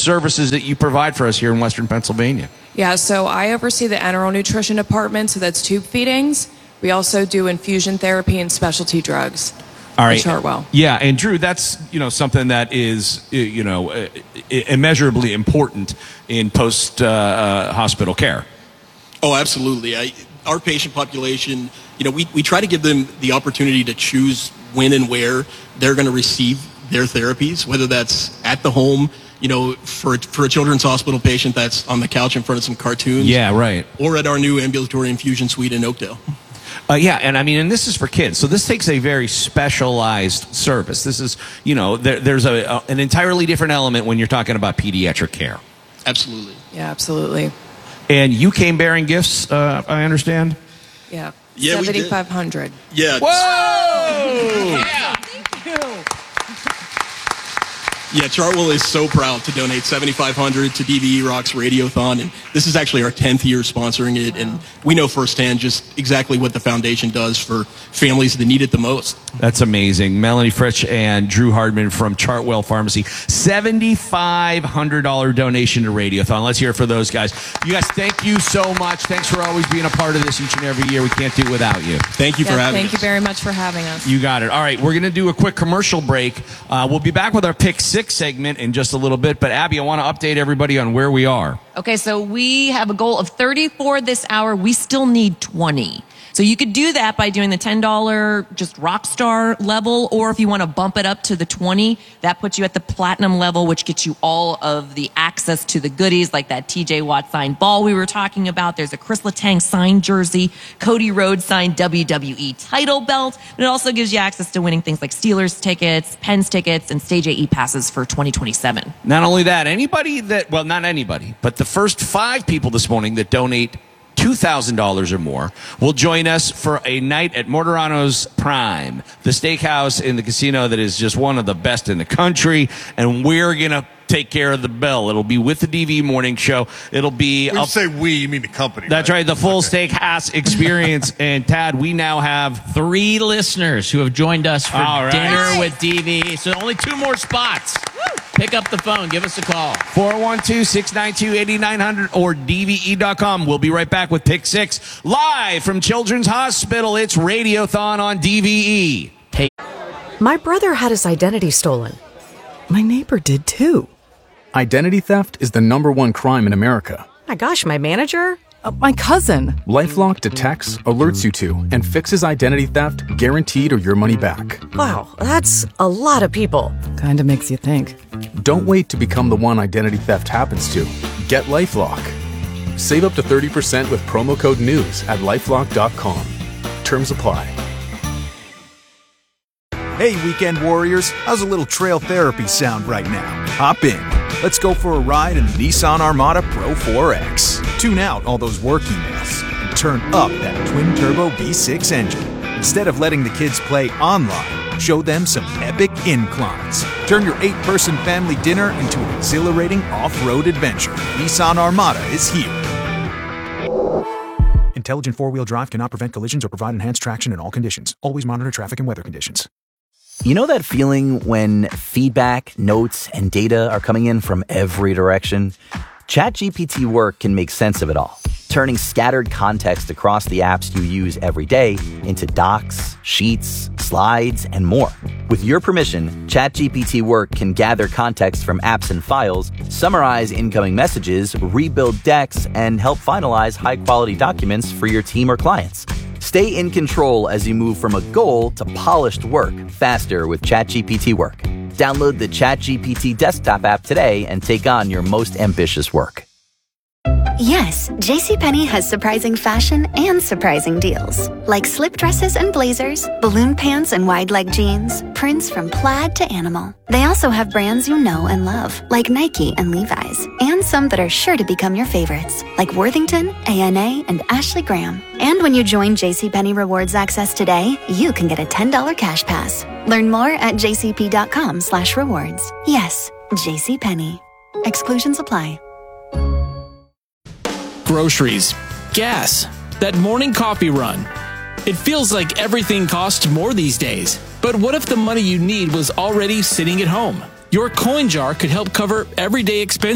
services that you provide for us here in Western Pennsylvania. Yeah, so I oversee the enteral nutrition department, so that's tube feedings. We also do infusion therapy and specialty drugs. All right. At Chartwell. Yeah, and Drew, that's something that is immeasurably important in post hospital care. Oh, absolutely. Our patient population, we try to give them the opportunity to choose when and where they're going to receive their therapies, whether that's at the home, for a children's hospital patient that's on the couch in front of some cartoons. Yeah, right. Or at our new ambulatory infusion suite in Oakdale. And this is for kids. So this takes a very specialized service. This is, there's an entirely different element when you're talking about pediatric care. Absolutely. Yeah, absolutely. And you came bearing gifts, I understand? Yeah. Yeah, 7,500. Yeah. Whoa! Yeah. Thank you. Yeah, Chartwell is so proud to donate $7,500 to DVE Rocks Radiothon, and this is actually our 10th year sponsoring it, and we know firsthand just exactly what the foundation does for families that need it the most. That's amazing. Melanie Fritsch and Drew Hardman from Chartwell Pharmacy. $7,500 donation to Radiothon. Let's hear it for those guys. You guys, thank you so much. Thanks for always being a part of this each and every year. We can't do it without you. Thank you for having us. Thank you very much for having us. You got it. All right, we're going to do a quick commercial break. We'll be back with our Pick 6 segment in just a little bit. But Abby, I want to update everybody on where we are. Okay, so we have a goal of 34 this hour. We still need 20. So you could do that by doing the $10 just Rockstar level, or if you want to bump it up to the 20, that puts you at the platinum level, which gets you all of the access to the goodies like that TJ Watt signed ball we were talking about. There's a Chris Letang signed jersey, Cody Rhodes signed WWE title belt, but it also gives you access to winning things like Steelers tickets, Pens tickets, and Stage AE passes for 2027. Not only that, not anybody, but the first 5 people this morning that donate $2,000 or more will join us for a night at Morderano's Prime, the steakhouse in the casino that is just one of the best in the country, and we're going to take care of the bill. It'll be with the DV Morning Show. It'll be... When you say we, you mean the company. That's right, the full steakhouse experience. And Tad, we now have 3 listeners who have joined us for dinner with DV. So only 2 more spots. Pick up the phone. Give us a call. 412-692-8900 or DVE.com. We'll be right back with Pick 6 live from Children's Hospital. It's Radiothon on DVE. Hey. My brother had his identity stolen. My neighbor did too. Identity theft is the #1 crime in America. My gosh, my manager? My cousin. LifeLock detects, alerts you to, and fixes identity theft guaranteed or your money back. Wow, that's a lot of people. Kinda makes you think. Don't wait to become the one identity theft happens to. Get LifeLock. Save up to 30% with promo code NEWS at LifeLock.com. Terms apply. Hey, weekend warriors, how's a little trail therapy sound right now? Hop in. Let's go for a ride in the Nissan Armada Pro 4X. Tune out all those work emails and turn up that twin-turbo V6 engine. Instead of letting the kids play online, show them some epic inclines. Turn your 8-person family dinner into an exhilarating off-road adventure. Nissan Armada is here. Intelligent four-wheel drive cannot prevent collisions or provide enhanced traction in all conditions. Always monitor traffic and weather conditions. You know that feeling when feedback, notes, and data are coming in from every direction? ChatGPT Work can make sense of it all, turning scattered context across the apps you use every day into docs, sheets, slides, and more. With your permission, ChatGPT Work can gather context from apps and files, summarize incoming messages, rebuild decks, and help finalize high-quality documents for your team or clients. Stay in control as you move from a goal to polished work faster with ChatGPT Work. Download the ChatGPT desktop app today and take on your most ambitious work. Yes, JCPenney has surprising fashion and surprising deals. Like slip dresses and blazers, balloon pants and wide leg jeans, prints from plaid to animal. They also have brands you know and love, like Nike and Levi's, and some that are sure to become your favorites, like Worthington, A&A, and Ashley Graham. And when you join JCPenney Rewards Access today, you can get a $10 cash pass. Learn more at jcp.com/rewards. Yes, JCPenney. Exclusions apply. Groceries, gas, that morning coffee run. It feels like everything costs more these days. But what if the money you need was already sitting at home? Your coin jar could help cover everyday expenses.